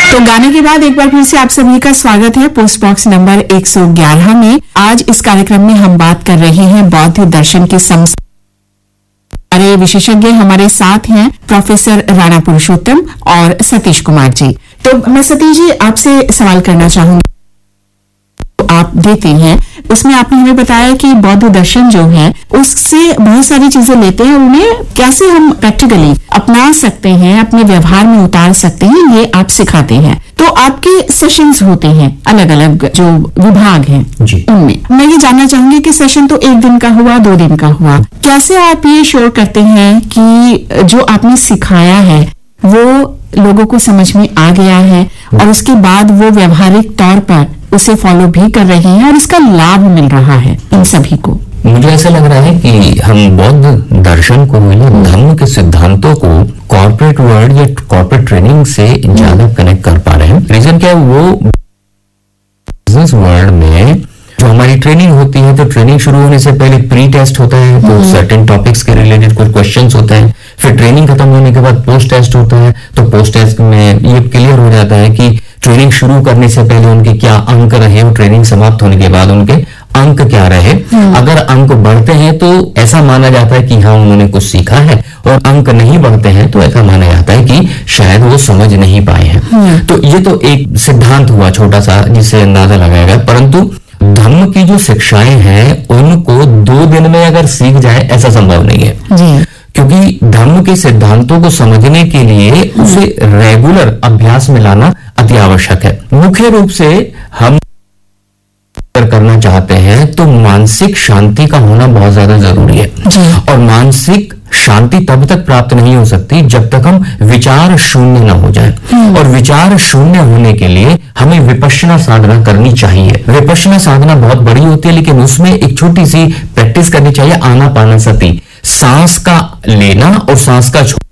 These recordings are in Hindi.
तो गाने के बाद एक बार फिर से आप सभी का स्वागत है पोस्ट बॉक्स नंबर 111 में। आज इस कार्यक्रम में हम बात कर रहे हैं बौद्ध दर्शन के हमारे विशेषज्ञ हमारे साथ हैं प्रोफेसर राणा पुरुषोत्तम और सतीश कुमार जी। तो मैं सतीश जी आपसे सवाल करना चाहूंगी, आप देते हैं उसमें आपने हमें बताया कि बौद्ध दर्शन जो है उससे बहुत सारी चीजें लेते हैं, उन्हें कैसे हम प्रैक्टिकली अपना सकते हैं, अपने व्यवहार में उतार सकते हैं, ये आप सिखाते हैं। तो आपके सेशंस होते हैं अलग अलग जो विभाग हैं उनमें मैं ये जानना चाहूंगी कि सेशन तो एक दिन का हुआ, 2 दिन का हुआ, कैसे आप ये श्योर करते हैं कि जो आपने सिखाया है वो लोगों को समझ में आ गया है और उसके बाद वो व्यवहारिक तौर पर उसे फॉलो भी कर रहे हैं और इसका लाभ मिल रहा है इन सभी को? मुझे ऐसा लग रहा है कि हम बौद्ध दर्शन को या धम्म के सिद्धांतों को कॉर्पोरेट वर्ल्ड या कॉर्पोरेट ट्रेनिंग से ज्यादा कनेक्ट कर पा रहे हैं। रीजन क्या है, वो बिजनेस वर्ल्ड में जो हमारी ट्रेनिंग होती है, तो ट्रेनिंग शुरू होने से पहले प्री टेस्ट होता है, तो सर्टेन टॉपिक्स के रिलेटेड कुछ क्वेश्चंस होते हैं, फिर ट्रेनिंग खत्म होने के बाद पोस्ट टेस्ट होता है, तो पोस्ट टेस्ट में ये क्लियर हो जाता है कि ट्रेनिंग शुरू करने से पहले उनके क्या अंक रहे और ट्रेनिंग समाप्त होने के बाद उनके अंक क्या रहे। अगर अंक बढ़ते हैं तो ऐसा माना जाता है कि हाँ उन्होंने कुछ सीखा है, और अंक नहीं बढ़ते हैं तो ऐसा माना जाता है कि शायद वो समझ नहीं पाए हैं। तो ये तो एक सिद्धांत हुआ छोटा सा जिससे अंदाजा लगाया गया, परंतु धम्म की जो शिक्षाएं हैं उनको 2 दिन में अगर सीख जाए ऐसा संभव नहीं है जी। क्योंकि धम्म के सिद्धांतों को समझने के लिए उसे रेगुलर अभ्यास में लाना अति आवश्यक है। मुख्य रूप से हम करना चाहते हैं तो मानसिक शांति का होना बहुत ज्यादा जरूरी है, और मानसिक शांति तब तक प्राप्त नहीं हो सकती जब तक हम विचार शून्य न हो जाए। और विचार शून्य होने के लिए हमें विपश्यना साधना करनी चाहिए। विपश्यना साधना बहुत बड़ी होती है, लेकिन उसमें एक छोटी सी प्रैक्टिस करनी चाहिए, आनापानसति, सांस का लेना और सांस का छोड़ना,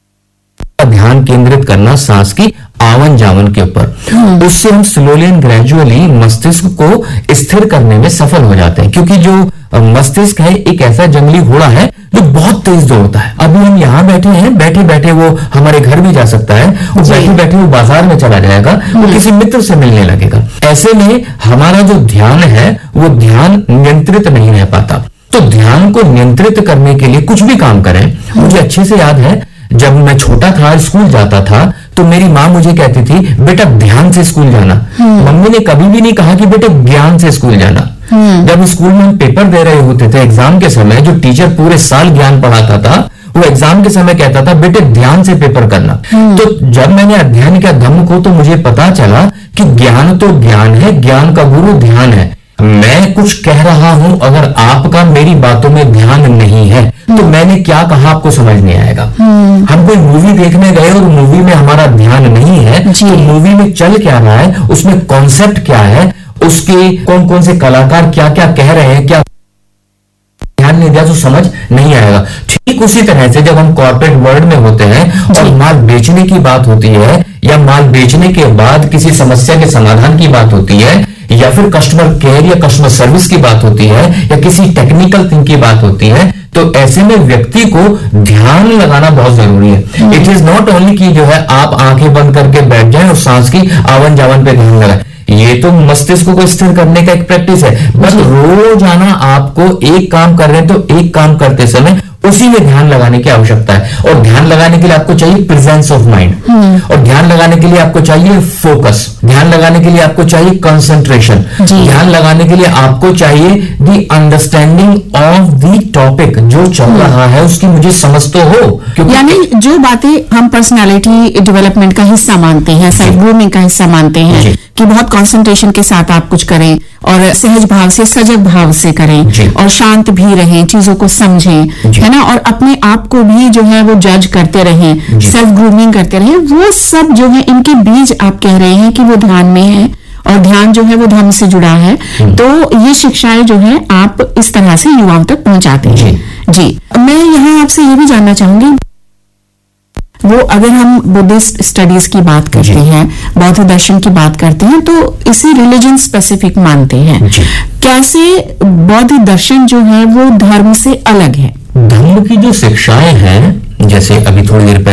ध्यान केंद्रित करना सांस की आवन जावन के ऊपर। उससे हम स्लोली एंड ग्रेजुअली मस्तिष्क को स्थिर करने में सफल हो जाते हैं। क्योंकि जो मस्तिष्क है एक ऐसा जंगली घोड़ा है जो बहुत तेज दौड़ता है। अभी हम यहाँ बैठे हैं, बैठे बैठे वो हमारे घर भी जा सकता है, और बैठे बैठे वो बाजार में चला जाएगा, वो किसी मित्र से मिलने लगेगा। ऐसे में हमारा जो ध्यान है वो ध्यान नियंत्रित नहीं रह पाता। तो ध्यान को नियंत्रित करने के लिए कुछ भी काम करें। मुझे अच्छे से याद है जब मैं छोटा था, स्कूल जाता था, तो मेरी माँ मुझे कहती थी बेटा ध्यान से स्कूल जाना। मम्मी ने कभी भी नहीं कहा कि बेटे ज्ञान से स्कूल जाना। जब स्कूल में हम पेपर दे रहे होते थे एग्जाम के समय, जो टीचर पूरे साल ज्ञान पढ़ाता था वो एग्जाम के समय कहता था बेटे ध्यान से पेपर करना। तो जब मैंने अध्ययन किया धम्म को, तो मुझे पता चला कि ज्ञान तो ज्ञान है, ज्ञान का गुरु ध्यान है। मैं कुछ कह रहा हूं, अगर आपका मेरी बातों में ध्यान नहीं है तो मैंने क्या कहा आपको समझ नहीं आएगा। हम कोई मूवी देखने गए और मूवी में हमारा ध्यान नहीं है, तो मूवी में चल क्या रहा है, उसमें कॉन्सेप्ट क्या है, उसके कौन कौन से कलाकार क्या क्या कह रहे हैं, क्या ध्यान नहीं दिया तो समझ नहीं आएगा। ठीक उसी तरह से जब हम कॉर्पोरेट वर्ल्ड में होते हैं और माल बेचने की बात होती है, या माल बेचने के बाद किसी समस्या के समाधान की बात होती है, या फिर कस्टमर केयर या कस्टमर सर्विस की बात होती है, या किसी टेक्निकल थिंग की बात होती है, तो ऐसे में व्यक्ति को ध्यान लगाना बहुत जरूरी है। इट इज नॉट ओनली कि जो है आप आंखें बंद करके बैठ जाएं और सांस की आवन जावन पे ध्यान लगाएं। ये तो मस्तिष्क को स्थिर करने का एक प्रैक्टिस है, बस रोजाना आपको एक काम कर रहे हैं तो एक काम करते समय उसी में ध्यान लगाने की आवश्यकता है। और ध्यान लगाने के लिए आपको चाहिए प्रेजेंस ऑफ माइंड, और ध्यान लगाने के लिए आपको चाहिए फोकस, ध्यान लगाने के लिए आपको चाहिए कंसंट्रेशन, ध्यान लगाने के लिए आपको चाहिए the understanding of the topic. जो चल रहा है उसकी मुझे समझ तो हो, यानी जो बातें हम पर्सनालिटी डेवलपमेंट का हिस्सा मानते हैं, सेल्फ ग्रूमिंग का हिस्सा मानते हैं कि बहुत कंसंट्रेशन के साथ आप कुछ करें और सहज भाव से, सजग भाव से करें, और शांत भी रहें, चीजों को समझें, है ना, और अपने आप को भी जो है वो जज करते रहें, सेल्फ ग्रूमिंग करते रहें, वो सब जो है इनके बीज आप कह रहे हैं कि वो ध्यान में है, और ध्यान जो है वो धम्म से जुड़ा है। तो ये शिक्षाएं जो है आप इस तरह से युवाओं तक पहुंचाते हैं। जी, मैं यहाँ आपसे ये भी जानना चाहूंगी, वो अगर हम बुद्धिस्ट स्टडीज की बात करते हैं, बौद्ध दर्शन की बात करते हैं, तो इसी रिलीजन स्पेसिफिक मानते हैं। कैसे बौद्ध दर्शन जो है वो धर्म से अलग है? धर्म की जो शिक्षाएं हैं, जैसे अभी थोड़ी देर पहले